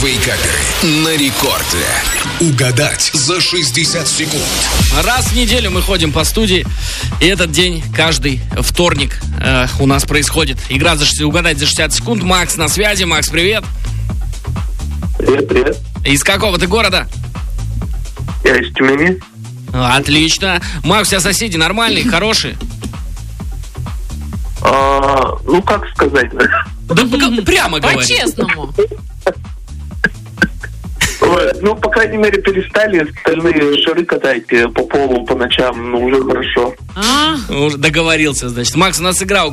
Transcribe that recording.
Вейкаперы на рекорде. Угадать за 60 секунд. Раз в неделю мы ходим по студии, и этот день каждый вторник у нас происходит. Игра «Угадать за 60 секунд». Макс на связи. Макс, привет. Привет. Из какого ты города? Я из Тюмени. Отлично. Макс, у тебя соседи нормальные, хорошие? Ну, как сказать? Да прямо говори. По-честному. Ну, по крайней мере, перестали остальные шары катать по полу по ночам, ну, уже хорошо. Уже договорился, значит. Макс, у нас игра